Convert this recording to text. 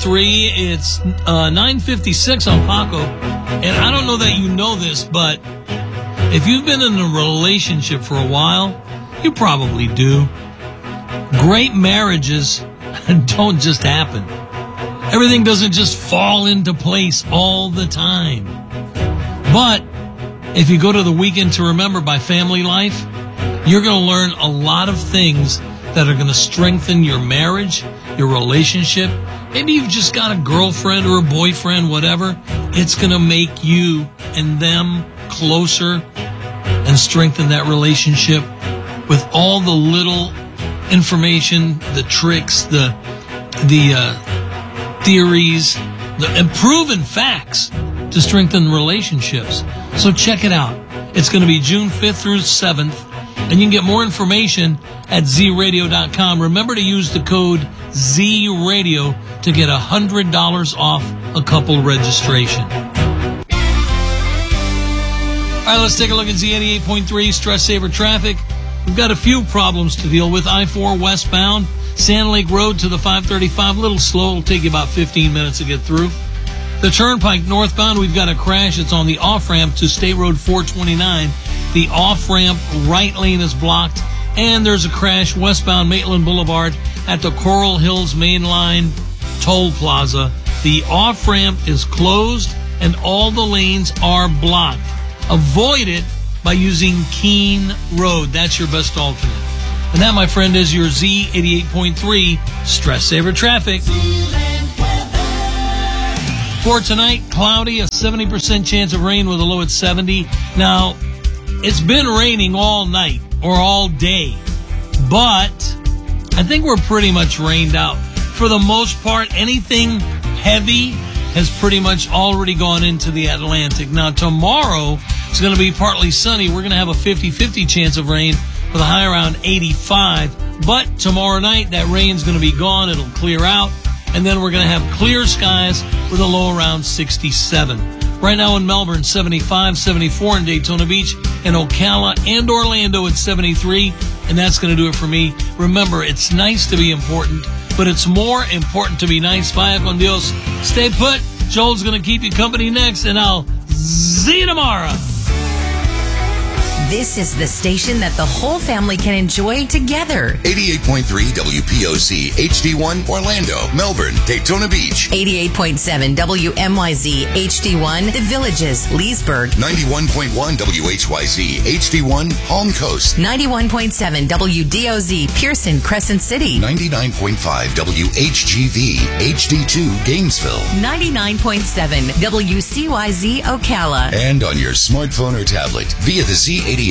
88.3. It's 9:56 on Paco. And I don't know that you know this, but if you've been in a relationship for a while, you probably do. Great marriages don't just happen. Everything doesn't just fall into place all the time. But if you go to the Weekend to Remember by Family Life, you're going to learn a lot of things that are going to strengthen your marriage, your relationship. Maybe you've just got a girlfriend or a boyfriend, whatever. It's going to make you and them closer and strengthen that relationship with all the little information, the tricks, the theories, and proven facts to strengthen relationships. So check it out. It's going to be June 5th through 7th. And you can get more information at zradio.com. Remember to use the code ZRadio to get $100 off a couple registration. All right, let's take a look at Z88.3 Stress Saver Traffic. We've got a few problems to deal with. I-4 westbound, Sand Lake Road to the 535. A little slow. It'll take you about 15 minutes to get through. The Turnpike northbound, we've got a crash. It's on the off-ramp to State Road 429. The off-ramp right lane is blocked. And there's a crash westbound Maitland Boulevard at the Coral Hills Main Line Toll Plaza. The off-ramp is closed and all the lanes are blocked. Avoid it by using Keene Road. That's your best alternate. And that, my friend, is your Z88.3 Stress Saver Traffic. For tonight, cloudy, a 70% chance of rain with a low at 70. Now, it's been raining all night or all day, but I think we're pretty much rained out. For the most part, anything heavy has pretty much already gone into the Atlantic. Now, tomorrow, it's going to be partly sunny. We're going to have a 50-50 chance of rain with a high around 85. But tomorrow night, that rain's going to be gone. It'll clear out. And then we're going to have clear skies with a low around 67. Right now in Melbourne, 75, 74 in Daytona Beach, in Ocala and Orlando at 73. And that's going to do it for me. Remember, it's nice to be important, but it's more important to be nice. Vaya con Dios. Stay put. Joel's going to keep you company next, and I'll see you tomorrow. This is the station that the whole family can enjoy together. 88.3 WPOC HD1 Orlando, Melbourne, Daytona Beach. 88.7 WMYZ HD1 The Villages, Leesburg. 91.1 WHYZ HD1 Palm Coast. 91.7 WDOZ Pearson, Crescent City. 99.5 WHGV HD2 Gainesville. 99.7 WCYZ Ocala. And on your smartphone or tablet via the Z88